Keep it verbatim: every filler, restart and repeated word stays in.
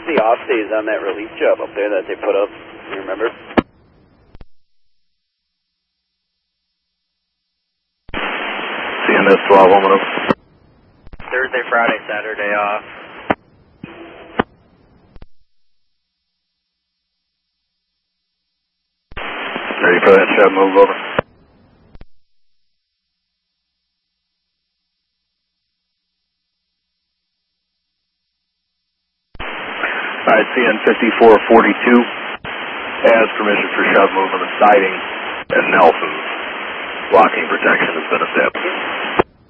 The off days on that relief job up there that they put up, you remember? C N S twelve, Aluminum. Thursday, Friday, Saturday off. Ready for that shove move, over. Alright, C N fifty-four forty-two has permission for shove move on the siding at Nelson's. Blocking protection has been established.